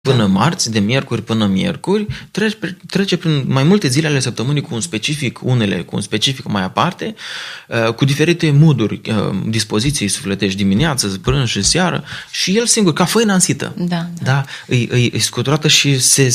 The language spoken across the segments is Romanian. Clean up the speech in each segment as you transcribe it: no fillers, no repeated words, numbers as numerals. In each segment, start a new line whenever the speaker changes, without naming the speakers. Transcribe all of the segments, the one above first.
până marți, de miercuri până miercuri, trece prin mai multe zile ale săptămânii cu un specific, unele cu un specific mai aparte, cu diferite mood-uri, dispoziții sufletești, dimineață, prânz și seară, și el singur, ca făina însită. Da? E scuturată și se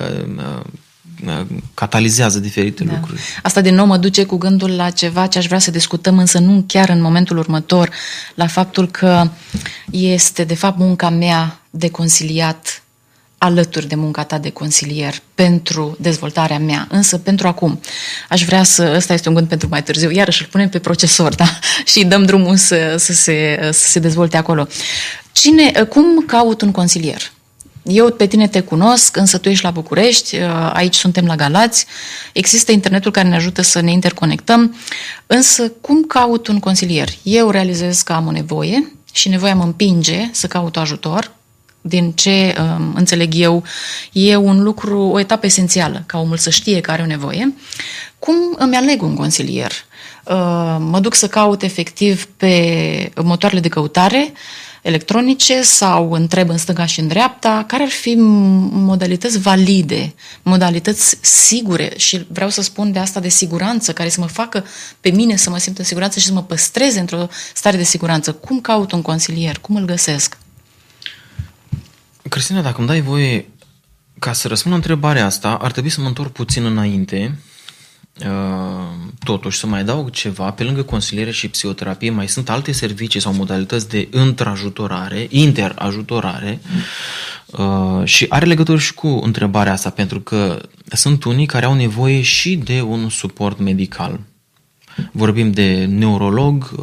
catalizează diferite lucruri.
Asta din nou mă duce cu gândul la ceva ce aș vrea să discutăm, însă nu chiar în momentul următor, la faptul că este de fapt munca mea de consiliat alături de munca ta de consilier pentru dezvoltarea mea. Însă pentru acum aș vrea ăsta este un gând pentru mai târziu, iarăși îl punem pe procesor, da? Și îi dăm drumul să se dezvolte acolo. Cum caut un consilier? Eu pe tine te cunosc, însă tu ești la București, aici suntem la Galați, există internetul care ne ajută să ne interconectăm, însă cum caut un consilier? Eu realizez că am o nevoie și nevoia mă împinge să caut ajutor. Din ce înțeleg eu, e o etapă esențială, ca omul să știe că are o nevoie. Cum îmi aleg un consilier? Mă duc să caut efectiv pe motoarele de căutare electronice sau întreb în stânga și în dreapta? Care ar fi modalități valide, modalități sigure? Și vreau să spun de asta de siguranță, care să mă facă pe mine să mă simt în siguranță și să mă păstreze într-o stare de siguranță. Cum caut un consilier? Cum îl găsesc?
Cristina, dacă îmi dai voie, ca să răspund la întrebarea asta, ar trebui să mă întorc puțin înainte. Totuși, să mai adaug ceva, pe lângă consiliere și psihoterapie, mai sunt alte servicii sau modalități de interajutorare și are legătură și cu întrebarea asta, pentru că sunt unii care au nevoie și de un suport medical. Vorbim de neurolog,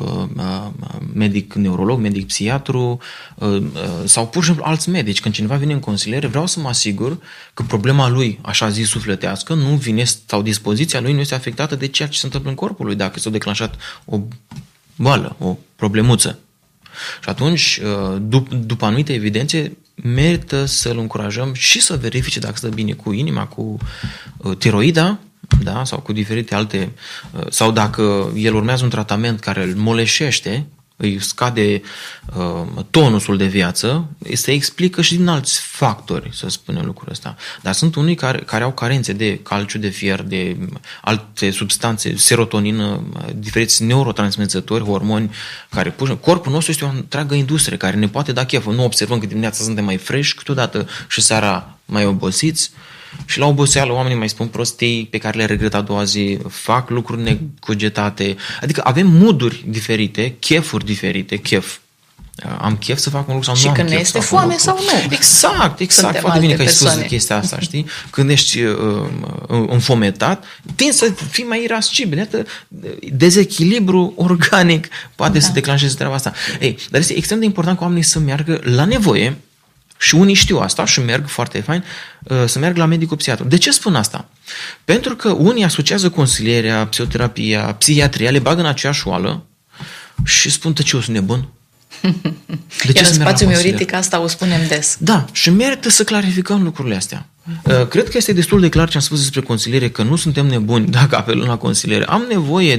medic psihiatru sau pur și simplu alți medici. Când cineva vine în consiliere, vreau să mă asigur că problema lui, așa zis sufletească, nu vine sau dispoziția lui nu este afectată de ceea ce se întâmplă în corpul lui, dacă s-a declanșat o boală, o problemuță. Și atunci, după anumite evidențe, merită să-l încurajăm și să verifice dacă stă bine cu inima, cu tiroida, da? Sau cu diferite alte, sau dacă el urmează un tratament care îl moleșește, îi scade tonusul de viață, se explică și din alți factori, să spunem lucrul ăsta. Dar sunt unii care au carențe de calciu, de fier, de alte substanțe, serotonină, diferiți neurotransmițători, hormoni, care pun. Corpul nostru este o întreagă industrie care ne poate da chef. Nu observăm că dimineața suntem mai fresh câteodată și seara mai obosiți. Și la oboseală oamenii mai spun prostii pe care le regret a doua zi, fac lucruri necugetate. Adică avem mood-uri diferite, chefuri diferite, am chef să fac un lucru sau
și
nu am
chef. Și când este foame sau nu.
Exact. Foarte bine că ai spus chestia asta, știi? Când ești înfometat, tinzi să fii mai irascibil. Iată, dezechilibru organic poate să declanșeze treaba asta. Dar este extrem de important ca oamenii să meargă la nevoie. Și unii știu asta și merg foarte fain să meargă la medicul psihiatru. De ce spun asta? Pentru că unii asociază consilierea, psihoterapia, psihiatria, le bagă în aceeași oală și spun, eu sunt nebun.
De ce în spațiul mioritic asta o spunem des.
Da, și merită să clarificăm lucrurile astea. Cred că este destul de clar ce am spus despre consiliere, că nu suntem nebuni dacă apelăm la consiliere. Am nevoie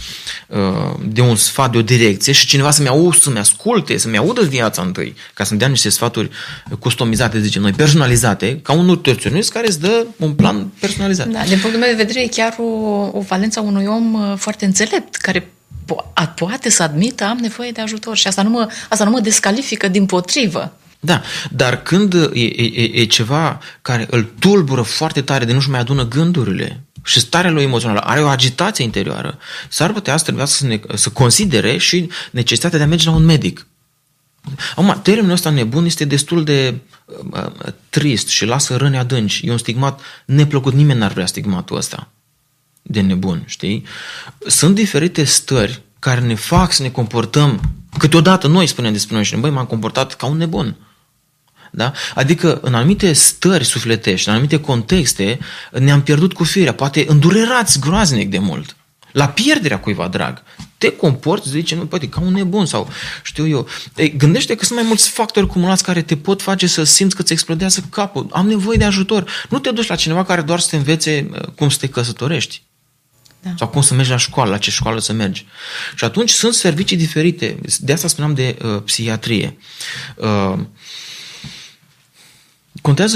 de un sfat, de o direcție și cineva să-mi asculte, să-mi audă viața întâi, ca să-mi dea niște sfaturi customizate, zicem noi, personalizate, ca un nutriționist care îți dă un plan personalizat.
Da, din punctul meu de vedere e chiar o valență a unui om foarte înțelept, care poate să admită am nevoie de ajutor și asta nu mă descalifică, dimpotrivă.
Da, dar când e ceva care îl tulbură foarte tare de nu-și mai adună gândurile și starea lui emoțională, are o agitație interioară, s-ar putea să trebuiască să considere și necesitatea de a merge la un medic. Acum, termenul ăsta nebun este destul de trist și lasă răni adânci. E un stigmat neplăcut, nimeni n-ar vrea stigmatul ăsta de nebun, știi? Sunt diferite stări care ne fac să ne comportăm, câteodată noi spunem despre noi și m-am comportat ca un nebun. Da? Adică în anumite stări sufletești, în anumite contexte, ne-am pierdut cu firea, poate îndurerați groaznic de mult, la pierderea cuiva drag. Te comporți, zice, poate ca un nebun sau știu eu. Gândește că sunt mai mulți factori cumulați care te pot face să simți că îți explodează capul. Am nevoie de ajutor. Nu te duci la cineva care doar să te învețe cum să te căsătorești. Da. Sau cum să mergi la școală, la ce școală să mergi. Și atunci sunt servicii diferite. De asta spuneam de psihiatrie. contează